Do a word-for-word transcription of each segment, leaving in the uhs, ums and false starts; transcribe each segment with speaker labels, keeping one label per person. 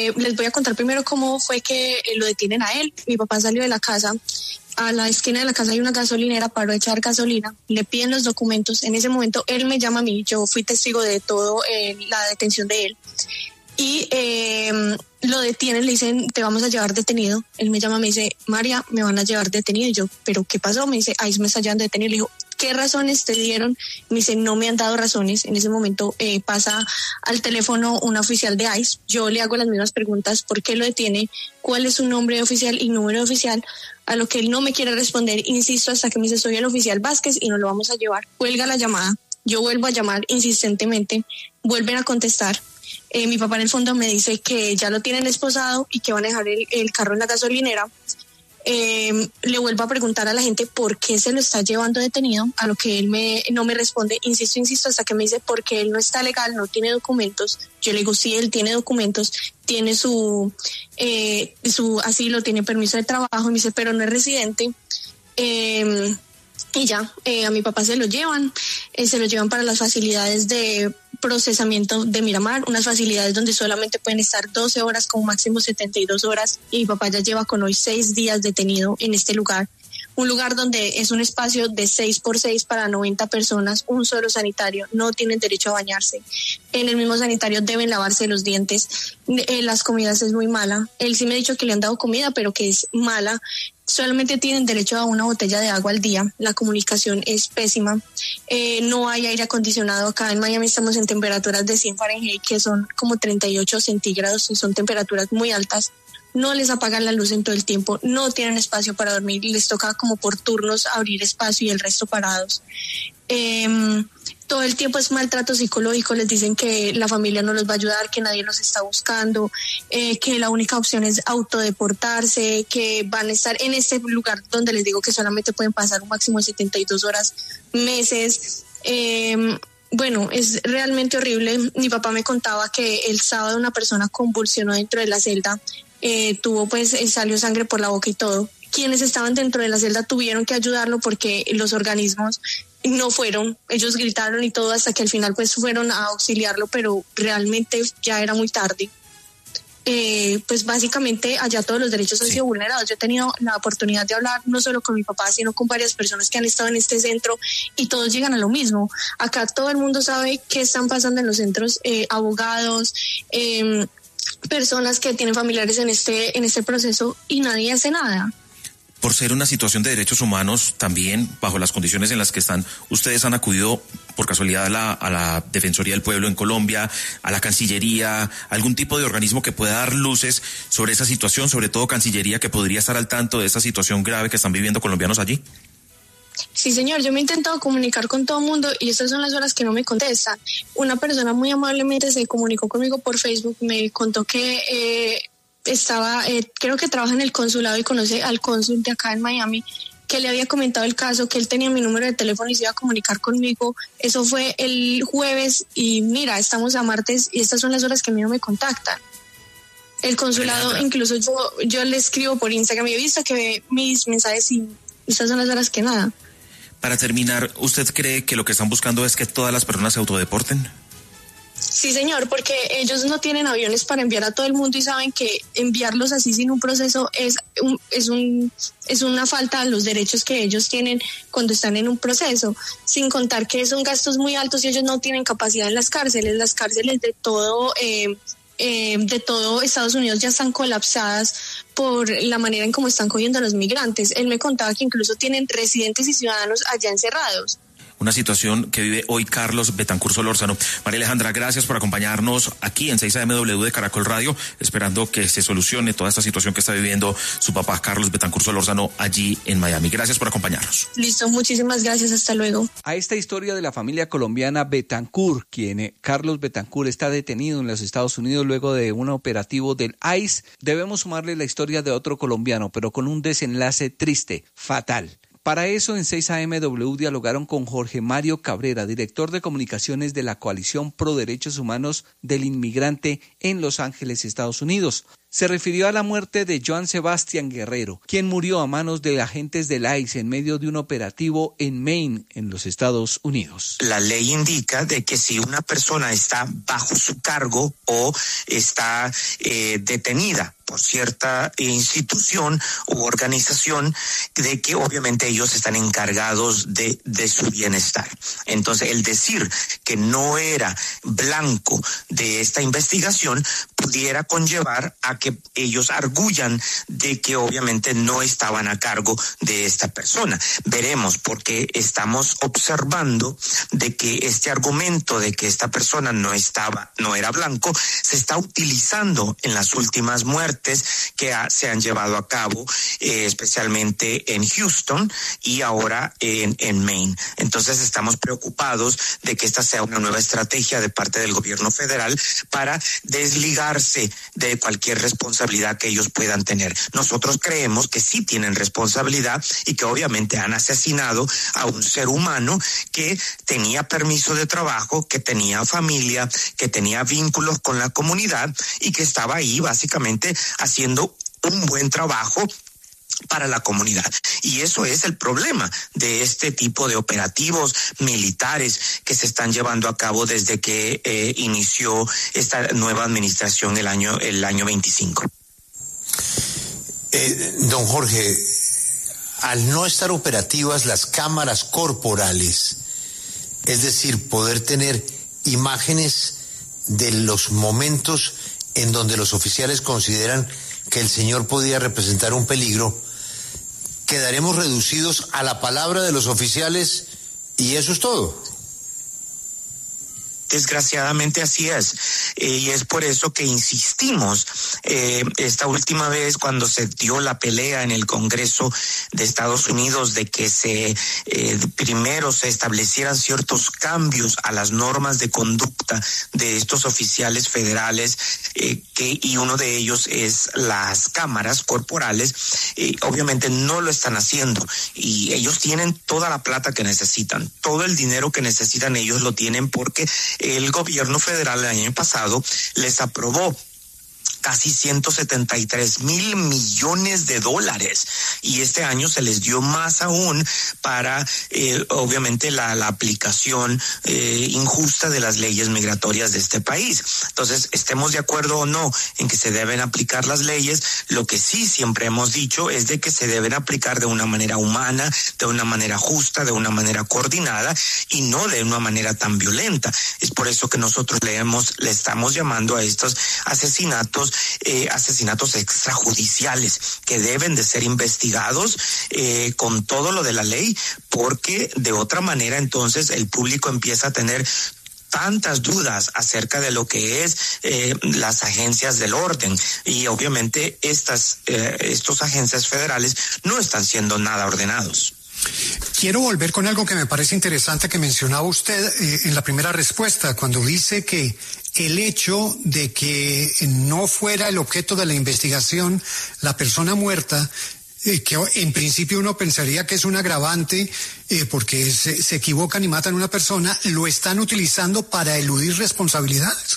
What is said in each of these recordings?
Speaker 1: les voy a contar primero cómo fue que eh, lo detienen a él. Mi papá salió de la casa. A la esquina de la casa hay una gasolinera, paró a echar gasolina, le piden los documentos. En ese momento él me llama a mí, yo fui testigo de todo eh, la detención de él. Y eh, lo detienen, le dicen, te vamos a llevar detenido. Él me llama, me dice, María, me van a llevar detenido. Y yo, ¿pero qué pasó? Me dice, ahí me está llevando detenido. Le dijo, ¿qué razones te dieron? Me dice, no me han dado razones. En ese momento eh, pasa al teléfono una oficial de I C E. Yo le hago las mismas preguntas, ¿por qué lo detiene? ¿Cuál es su nombre oficial y número oficial? A lo que él no me quiere responder, insisto, hasta que me dice, soy el oficial Vázquez y nos lo vamos a llevar. Cuelga la llamada, yo vuelvo a llamar insistentemente, vuelven a contestar. Eh, mi papá en el fondo me dice que ya lo tienen esposado y que van a dejar el, el carro en la gasolinera. Eh, le vuelvo a preguntar a la gente por qué se lo está llevando detenido, a lo que él me, no me responde, insisto, insisto, hasta que me dice porque él no está legal, no tiene documentos. Yo le digo, sí, él tiene documentos, tiene su, eh, su asilo, tiene permiso de trabajo, y me dice, pero no es residente. Eh, y ya, eh, a mi papá se lo llevan, eh, se lo llevan para las facilidades de procesamiento de Miramar, unas facilidades donde solamente pueden estar doce horas, como máximo setenta y dos horas, y mi papá ya lleva con hoy seis días detenido en este lugar, un lugar donde es un espacio de seis por seis para noventa personas, un solo sanitario, no tienen derecho a bañarse, en el mismo sanitario deben lavarse los dientes, eh, las comidas es muy mala, él sí me ha dicho que le han dado comida, pero que es mala, solamente tienen derecho a una botella de agua al día, la comunicación es pésima, eh, no hay aire acondicionado. Acá en Miami estamos en temperaturas de cien Fahrenheit, que son como treinta y ocho centígrados, y son temperaturas muy altas. No les apagan la luz en todo el tiempo, no tienen espacio para dormir, les toca como por turnos abrir espacio y el resto parados. Eh, todo el tiempo es maltrato psicológico, les dicen que la familia no los va a ayudar, que nadie los está buscando, eh, que la única opción es autodeportarse, que van a estar en este lugar donde les digo que solamente pueden pasar un máximo de setenta y dos horas, meses. Eh, bueno, es realmente horrible. Mi papá me contaba que el sábado una persona convulsionó dentro de la celda, eh, tuvo pues, salió sangre por la boca y todo. Quienes estaban dentro de la celda tuvieron que ayudarlo porque los organismos no fueron, ellos gritaron y todo hasta que al final pues fueron a auxiliarlo, pero realmente ya era muy tarde. Eh, pues básicamente allá todos los derechos han sido vulnerados. Yo he tenido la oportunidad de hablar no solo con mi papá, sino con varias personas que han estado en este centro y todos llegan a lo mismo. Acá todo el mundo sabe qué están pasando en los centros, eh, abogados, eh, personas que tienen familiares en este, en este proceso y nadie hace nada.
Speaker 2: Por ser una situación de derechos humanos, también bajo las condiciones en las que están, ustedes han acudido por casualidad a la, a la Defensoría del Pueblo en Colombia, a la Cancillería, algún tipo de organismo que pueda dar luces sobre esa situación, sobre todo Cancillería, que podría estar al tanto de esa situación grave que están viviendo colombianos allí.
Speaker 1: Sí, señor, yo me he intentado comunicar con todo el mundo y estas son las horas que no me contestan. Una persona muy amablemente se comunicó conmigo por Facebook, me contó que eh, estaba, eh, creo que trabaja en el consulado y conoce al cónsul de acá en Miami, que le había comentado el caso, que él tenía mi número de teléfono y se iba a comunicar conmigo. Eso fue el jueves y mira, estamos a martes y estas son las horas que a mí no me contactan. El consulado, incluso yo, yo le escribo por Instagram y he visto que ve mis mensajes y estas son las horas que nada.
Speaker 2: Para terminar, ¿usted cree que lo que están buscando es que todas las personas se autodeporten?
Speaker 1: Sí, señor, porque ellos no tienen aviones para enviar a todo el mundo y saben que enviarlos así sin un proceso es un, es un es una falta a los derechos que ellos tienen cuando están en un proceso, sin contar que son gastos muy altos y ellos no tienen capacidad en las cárceles. Las cárceles de todo eh, eh, de todo Estados Unidos ya están colapsadas por la manera en cómo están cogiendo a los migrantes. Él me contaba que incluso tienen residentes y ciudadanos allá encerrados.
Speaker 2: Una situación que vive hoy Carlos Betancur Solórzano. María Alejandra, gracias por acompañarnos aquí en seis A M W de Caracol Radio, esperando que se solucione toda esta situación que está viviendo su papá Carlos Betancur Solórzano allí en Miami. Gracias por acompañarnos.
Speaker 1: Listo, muchísimas gracias, hasta luego.
Speaker 3: A esta historia de la familia colombiana Betancur, quien eh, Carlos Betancur está detenido en los Estados Unidos luego de un operativo del I C E, debemos sumarle la historia de otro colombiano, pero con un desenlace triste, fatal. Para eso, en seis A M W dialogaron con Jorge Mario Cabrera, director de comunicaciones de la Coalición Pro Derechos Humanos del Inmigrante en Los Ángeles, Estados Unidos. Se refirió a la muerte de Joan Sebastián Guerrero, quien murió a manos de agentes del I C E en medio de un operativo en Maine, en los Estados Unidos.
Speaker 4: La ley indica de que si una persona está bajo su cargo o está eh, detenida por cierta institución u organización, de que obviamente ellos están encargados de, de su bienestar. Entonces, el decir que no era blanco de esta investigación pudiera conllevar a que ellos arguyan de que obviamente no estaban a cargo de esta persona. Veremos, porque estamos observando de que este argumento de que esta persona no estaba, no era blanco, se está utilizando en las últimas muertes que ha, se han llevado a cabo, eh, especialmente en Houston y ahora en, en Maine. Entonces estamos preocupados de que esta sea una nueva estrategia de parte del gobierno federal para desligarse de cualquier responsabilidad que ellos puedan tener. Nosotros creemos que sí tienen responsabilidad y que obviamente han asesinado a un ser humano que tenía permiso de trabajo, que tenía familia, que tenía vínculos con la comunidad y que estaba ahí básicamente haciendo un buen trabajo para la comunidad. Y eso es el problema de este tipo de operativos militares que se están llevando a cabo desde que eh, inició esta nueva administración el año el año veinticinco.
Speaker 5: Eh, don Jorge, al no estar operativas las cámaras corporales, es decir, poder tener imágenes de los momentos en donde los oficiales consideran que el señor podía representar un peligro, quedaremos reducidos a la palabra de los oficiales y eso es todo.
Speaker 4: Desgraciadamente así es, eh, y es por eso que insistimos eh, esta última vez cuando se dio la pelea en el Congreso de Estados Unidos de que se eh, primero se establecieran ciertos cambios a las normas de conducta de estos oficiales federales, eh, que y uno de ellos es las cámaras corporales. Eh, obviamente no lo están haciendo y ellos tienen toda la plata que necesitan, todo el dinero que necesitan ellos lo tienen porque el gobierno federal el año pasado les aprobó casi ciento setenta y tres mil millones de dólares y este año se les dio más aún para eh, obviamente la, la aplicación eh, injusta de las leyes migratorias de este país. Entonces, estemos de acuerdo o no en que se deben aplicar las leyes, lo que sí siempre hemos dicho es de que se deben aplicar de una manera humana, de una manera justa, de una manera coordinada y no de una manera tan violenta. Es por eso que nosotros le, hemos, le estamos llamando a estos asesinatos Eh, asesinatos extrajudiciales que deben de ser investigados eh, con todo lo de la ley, porque de otra manera entonces el público empieza a tener tantas dudas acerca de lo que es eh, las agencias del orden y obviamente estas eh, estos agencias federales no están siendo nada ordenados.
Speaker 6: Quiero volver con algo que me parece interesante que mencionaba usted eh, en la primera respuesta, cuando dice que el hecho de que no fuera el objeto de la investigación la persona muerta, eh, que en principio uno pensaría que es un agravante eh, porque se, se equivocan y matan a una persona, lo están utilizando para eludir responsabilidades.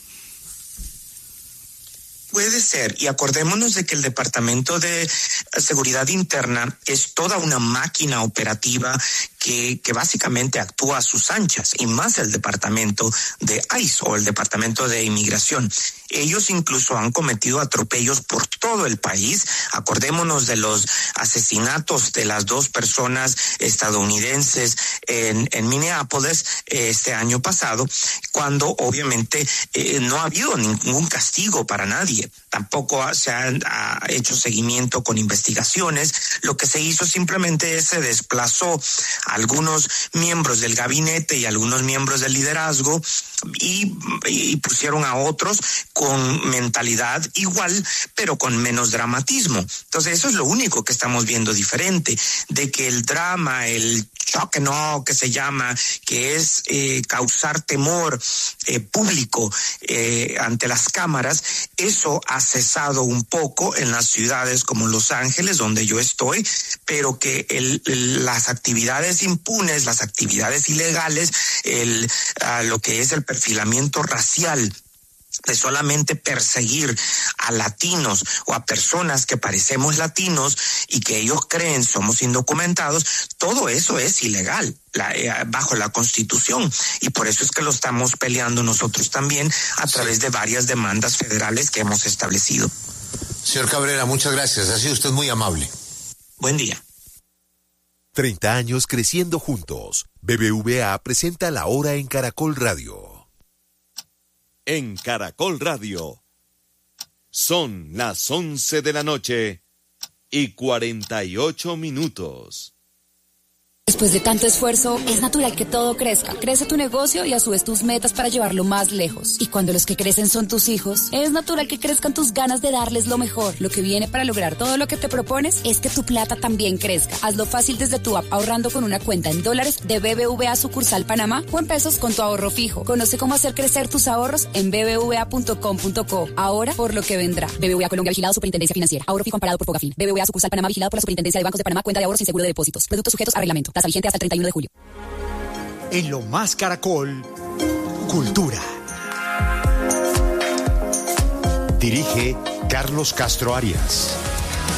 Speaker 4: Puede ser, y acordémonos de que el Departamento de Seguridad Interna es toda una máquina operativa que, que básicamente actúa a sus anchas, y más el Departamento de I C E o el Departamento de Inmigración. Ellos incluso han cometido atropellos por todo el país. Acordémonos de los asesinatos de las dos personas estadounidenses en, en Minneapolis este año pasado, cuando obviamente eh, no ha habido ningún castigo para nadie. Tampoco se ha, ha hecho seguimiento con investigaciones. Lo que se hizo simplemente es se desplazó a algunos miembros del gabinete y algunos miembros del liderazgo y, y pusieron a otros con mentalidad igual, pero con menos dramatismo. Entonces eso es lo único que estamos viendo diferente, de que el drama, el shock and awe que se llama, que es eh, causar temor eh, público eh, ante las cámaras, eso ha cesado un poco en las ciudades como Los Ángeles, donde yo estoy, pero que el, el, las actividades impunes, las actividades ilegales, el, uh, lo que es el perfilamiento racial de solamente perseguir a latinos o a personas que parecemos latinos y que ellos creen somos indocumentados, todo eso es ilegal la, eh, bajo la Constitución, y por eso es que lo estamos peleando nosotros también a través de varias demandas federales que hemos establecido.
Speaker 5: Señor Cabrera, muchas gracias, ha sido usted muy amable.
Speaker 4: Buen día.
Speaker 7: treinta años creciendo juntos. B B V A presenta La Hora en Caracol Radio.
Speaker 8: En Caracol Radio son las once de la noche y cuarenta y ocho minutos.
Speaker 9: Después de tanto esfuerzo, es natural que todo crezca. Crece tu negocio y a su vez tus metas para llevarlo más lejos. Y cuando los que crecen son tus hijos, es natural que crezcan tus ganas de darles lo mejor. Lo que viene para lograr todo lo que te propones es que tu plata también crezca. Hazlo fácil desde tu app, ahorrando con una cuenta en dólares de B B V A sucursal Panamá o en pesos con tu ahorro fijo. Conoce cómo hacer crecer tus ahorros en b b v a punto com punto co. Ahora por lo que vendrá. B B V A Colombia, vigilado Superintendencia Financiera. Ahorro fijo amparado por Fogafín. B B V A sucursal Panamá, vigilado por la Superintendencia de Bancos de Panamá. Cuenta de ahorros sin seguro de depósitos. Productos sujetos a reglamento. Tasa vigente hasta el treinta y uno de julio.
Speaker 10: En Lo Más Caracol, Cultura. Dirige Carlos Castro Arias.